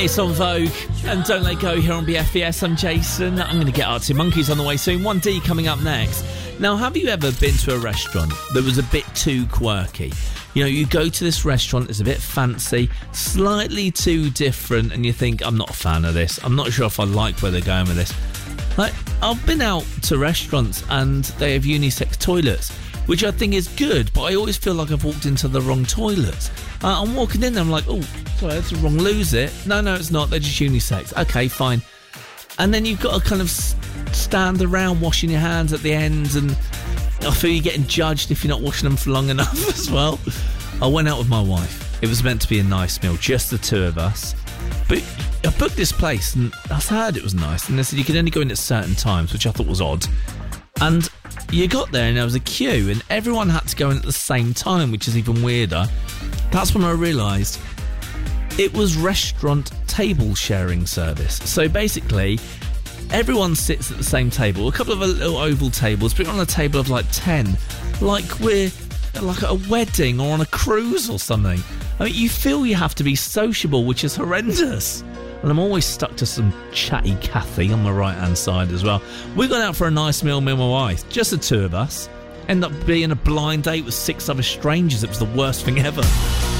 It's On Vogue and Don't Let Go here on BFBS. I'm Jason. I'm going to get Arctic Monkeys on the way soon. 1D coming up next. Now, have you ever been to a restaurant that was a bit too quirky? You know, you go to this restaurant, it's a bit fancy, slightly too different, and you think, I'm not a fan of this. I'm not sure if I like where they're going with this. Like, I've been out to restaurants and they have unisex toilets, which I think is good, but I always feel like I've walked into the wrong toilets. I'm walking in there, I'm like, oh, sorry, that's the wrong lose it. No, it's not, they're just unisex. Okay, fine. And then you've got to kind of stand around washing your hands at the end, and I feel you're getting judged if you're not washing them for long enough as well. I went out with my wife. It was meant to be a nice meal, just the two of us. But I booked this place, and I heard it was nice, and they said you could only go in at certain times, which I thought was odd. And you got there, and there was a queue, and everyone had to go in at the same time, which is even weirder. That's when I realised it was restaurant table sharing service. So basically, everyone sits at the same table, a couple of little oval tables, but on a table of like 10, like we're like at a wedding or on a cruise or something. I mean, you feel you have to be sociable, which is horrendous. And I'm always stuck to some chatty Kathy on my right-hand side as well. We got out for a nice meal, me and my wife, just the two of us. End up being a blind date with 6 other strangers. It was the worst thing ever.